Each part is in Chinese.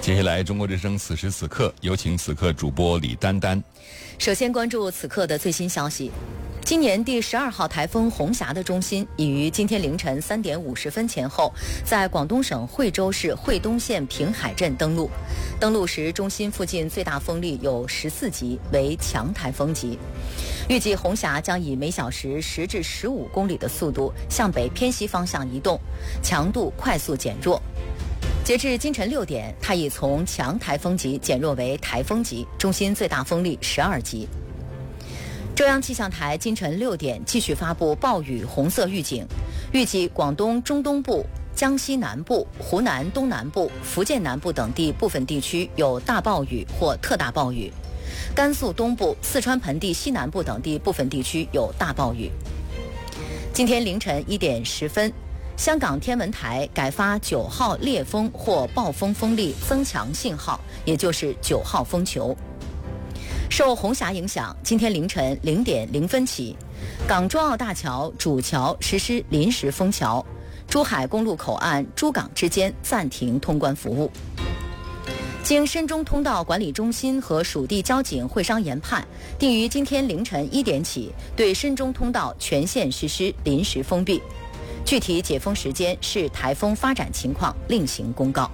接下来，中国之声此时此刻，有请此刻主播李丹丹。 首先关注此刻的最新消息。今年第12号台风红霞的中心已于今天凌晨3点50分前后，在广东省惠州市惠东县平海镇登陆。登陆时，中心附近最大风力有14级，为强台风级。预计红霞将以每小时10至15公里的速度向北偏西方向移动，强度快速减弱。截至今晨6点，它已从强台风级减弱为台风级，中心最大风力12级。中央气象台今晨6点继续发布暴雨红色预警，预计广东中东部、江西南部、湖南东南部、福建南部等地部分地区有大暴雨或特大暴雨，甘肃东部、四川盆地西南部等地部分地区有大暴雨。今天凌晨1点10分，香港天文台改发9号烈风或暴风风力增强信号，也就是9号风球。受红霞影响，今天凌晨0点0分起，港珠澳大桥主桥实施临时封桥，珠海公路口岸珠港之间暂停通关服务。经深中通道管理中心和属地交警会商研判，定于今天凌晨1点起，对深中通道全线实施临时封闭。具体解封时间视台风发展情况另行公告。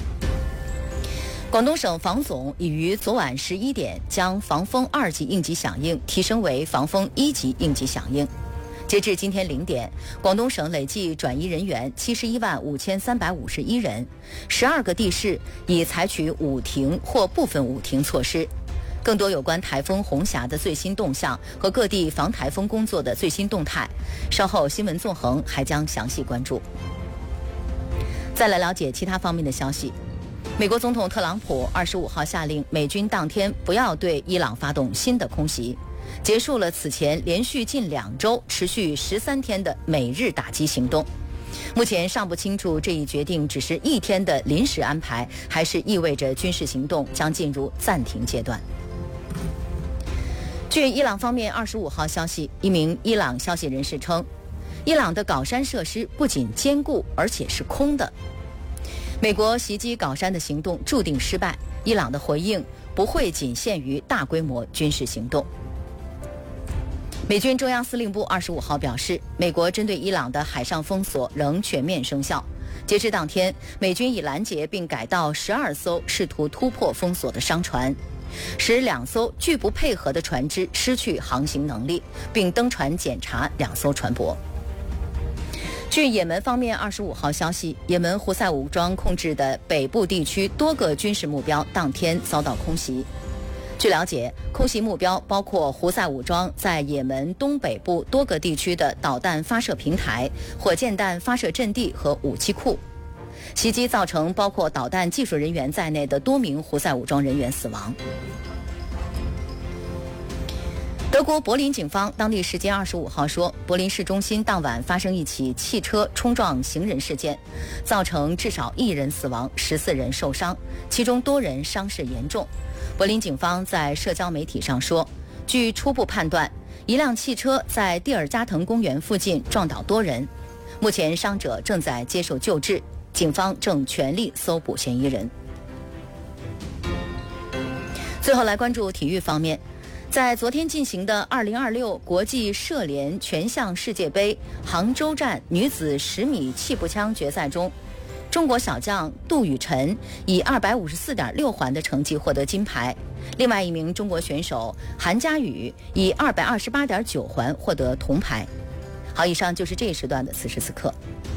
广东省防总已于昨晚11点将防风2级应急响应提升为防风1级应急响应。截至今天0点，广东省累计转移人员715351人，12个地市已采取捂停或部分捂停措施。更多有关台风红霞的最新动向和各地防台风工作的最新动态，稍后新闻纵横还将详细关注。再来了解其他方面的消息。美国总统特朗普25号下令美军当天不要对伊朗发动新的空袭，结束了此前连续近2周、持续13天的美日打击行动。目前尚不清楚这一决定只是1天的临时安排，还是意味着军事行动将进入暂停阶段。据伊朗方面25号消息，一名伊朗消息人士称，伊朗的镐山设施不仅坚固，而且是空的。美国袭击镐山的行动注定失败，伊朗的回应不会仅限于大规模军事行动。美军中央司令部25号表示，美国针对伊朗的海上封锁仍全面生效。截至当天，美军已拦截并改道12艘试图突破封锁的商船，使2艘拒不配合的船只失去航行能力，并登船检查2艘船舶。据也门方面25号消息，也门胡塞武装控制的北部地区多个军事目标当天遭到空袭。据了解，空袭目标包括胡塞武装在也门东北部多个地区的导弹发射平台、火箭弹发射阵地和武器库。袭击造成包括导弹技术人员在内的多名胡塞武装人员死亡。德国柏林警方当地时间25号说，柏林市中心当晚发生一起汽车冲撞行人事件，造成至少1人死亡，14人受伤，其中多人伤势严重。柏林警方在社交媒体上说，据初步判断，一辆汽车在蒂尔加滕公园附近撞倒多人，目前伤者正在接受救治，警方正全力搜捕嫌疑人。最后来关注体育方面。在昨天进行的2026国际射联全项世界杯杭州站女子10米气步枪决赛中，中国小将杜雨辰以254.6环的成绩获得金牌，另外一名中国选手韩佳宇以228.9环获得铜牌。好，以上就是这一时段的此时此刻。